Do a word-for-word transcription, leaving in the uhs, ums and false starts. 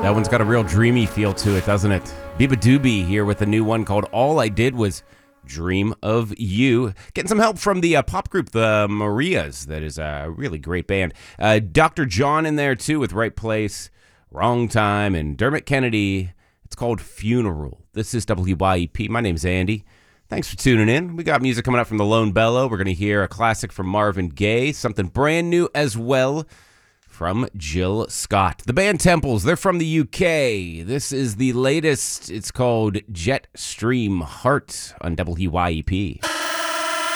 That one's got a real dreamy feel to it, doesn't it? Biba Doobie here with a new one called All I Did Was Dream of You. Getting some help from the uh, pop group, the Marias. That is a really great band. Uh, Doctor John in there, too, with Right Place, Wrong Time, and Dermot Kennedy. It's called Funeral. This is W Y E P. My name's Andy. Thanks for tuning in. We got music coming up from the Lone Bellow. We're going to hear a classic from Marvin Gaye, something brand new as well from Jill Scott. The band Temples, they're from the U K. This is the latest. It's called Jetstream Heart on W Y E P.